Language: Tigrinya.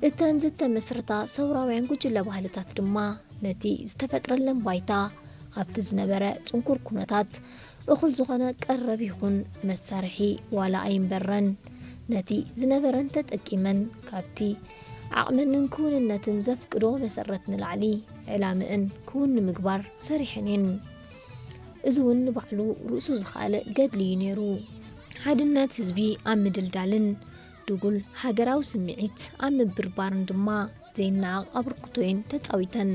እተን ዝተመስረታ ሰውራውያን ጉጅለ ባህልታት ድማ ነቲ ዝተፈጥረለን ባይታ ኣብቲ ዝነበረ ጽንኩር ኩነታት እኹል ዝኾነ ቀረብ ይኹን መሳርሒ ዋላ ኣይንበረን ነቲ ዝነበረን ተጠቂመን ካብቲ ዓቕመንን ክውንነትን ዘፍቅዶ መሰረት ንላዕሊ ዕላምእን ክውን ምግባር ሰሪሕንን እዝውን ባዕሉ ርእሱ ዝኻለ ገድሊ ነይሩ ሓድነት ህዝቢ ኣብ ምድልዳልን ድጉል ሃገራዊ ስምዒት ኣብ ምብርባርን ድማ ዘይናቕ ኣበርክቶን ተጻዊተን